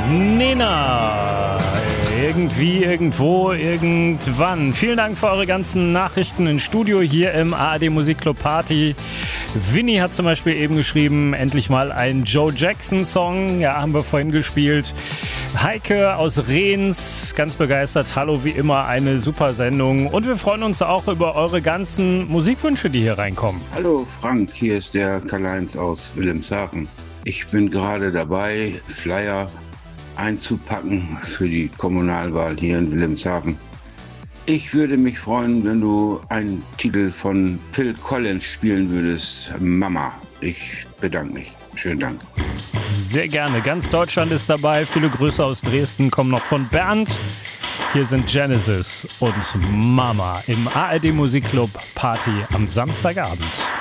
Nena. Irgendwie, irgendwo, irgendwann. Vielen Dank für eure ganzen Nachrichten ins Studio hier im ARD Musikclub Party. Winnie hat zum Beispiel eben geschrieben, endlich mal ein Joe Jackson-Song. Ja, haben wir vorhin gespielt. Heike aus Rehns, ganz begeistert. Hallo, wie immer, eine super Sendung. Und wir freuen uns auch über eure ganzen Musikwünsche, die hier reinkommen. Hallo Frank, hier ist der Karl-Heinz aus Wilhelmshaven. Ich bin gerade dabei, Flyer einzupacken für die Kommunalwahl hier in Wilhelmshaven. Ich würde mich freuen, wenn du einen Titel von Phil Collins spielen würdest, Mama. Ich bedanke mich. Schönen Dank. Sehr gerne. Ganz Deutschland ist dabei. Viele Grüße aus Dresden kommen noch von Bernd. Hier sind Genesis und Mama im ARD Musikclub Party am Samstagabend.